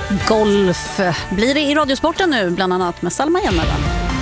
Golf blir det i Radiosporten nu, bland annat med Salma Enmara.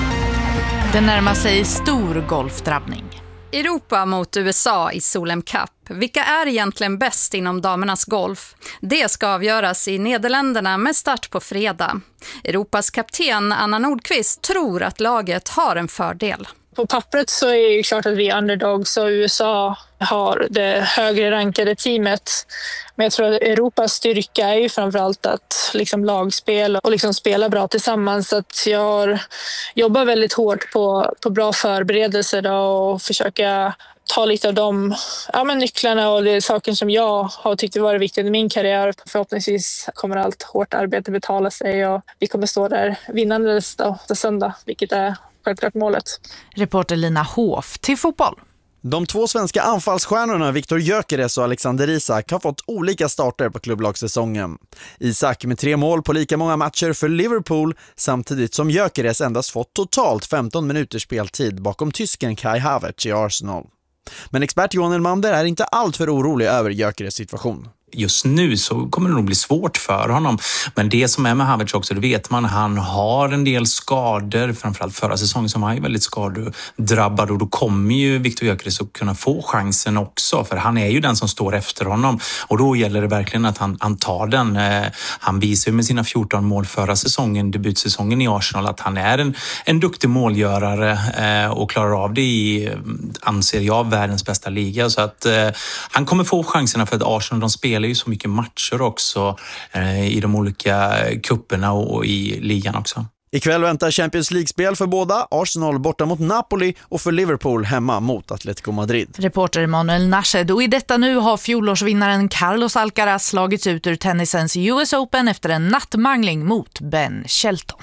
Det närmar sig stor golfdrabbning. Europa mot USA i Solheim Cup. Vilka är egentligen bäst inom damernas golf? Det ska avgöras i Nederländerna med start på fredag. Europas kapten Anna Nordqvist tror att laget har en fördel. På pappret så är det ju klart att vi är underdogs och USA har det högre rankade teamet. Men jag tror att Europas styrka är ju framförallt att liksom lagspel och liksom spela bra tillsammans. Så att jag jobbar väldigt hårt på bra förberedelser då och försöka ta lite av de nycklarna och det saker som jag har tyckt varit viktigt i min karriär. Förhoppningsvis kommer allt hårt arbete betala sig och vi kommer stå där vinnandes då, söndag, vilket är självklart målet. Reporter Lina Hof till fotboll. De två svenska anfallsstjärnorna Viktor Gyökeres och Alexander Isak har fått olika starter på klubblagssäsongen. Isak med 3 mål på lika många matcher för Liverpool, samtidigt som Gyökeres endast fått totalt 15 minuters speltid bakom tysken Kai Havertz i Arsenal. Men expert Johan Elmander är inte allt för orolig över Gyökeres situation. Just nu så kommer det nog bli svårt för honom. Men det som är med Havertz också, det vet man, han har en del skador. Framförallt förra säsongen som han är väldigt skadedrabbad. Och då kommer ju Viktor Gyökeres att kunna få chansen också. För han är ju den som står efter honom. Och då gäller det verkligen att han tar den. Han visar ju med sina 14 mål förra säsongen, debutsäsongen i Arsenal, att han är en duktig målgörare och klarar av det i, anser jag, världens bästa liga. Så att han kommer få chanserna för att Arsenal, de spelar ju så mycket matcher också i de olika kupperna och i ligan också. Ikväll väntar Champions League-spel för båda. Arsenal borta mot Napoli och för Liverpool hemma mot Atletico Madrid. Reporter Emanuel Nashed. Och i detta nu har fjolårsvinnaren Carlos Alcaraz slagits ut ur tennisens US Open efter en nattmangling mot Ben Shelton.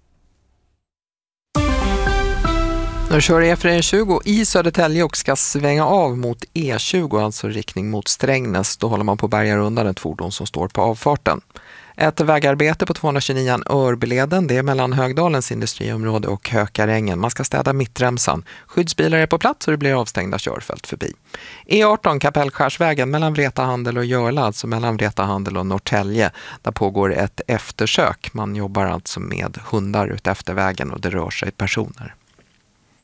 Nu kör E420 i Södertälje och ska svänga av mot E20, alltså riktning mot Strängnäs. Då håller man på att bärga undan ett fordon som står på avfarten. Ett vägarbete på 229 Örbyleden, det är mellan Högdalens industriområde och Hökarängen. Man ska städa mittremsan. Skyddsbilar är på plats och det blir avstängda körfält förbi. E18 Kapellskärsvägen mellan Vretahandel och Görla, alltså mellan Vretahandel och Norrtälje. Där pågår ett eftersök. Man jobbar alltså med hundar ut efter vägen och det rör sig personer.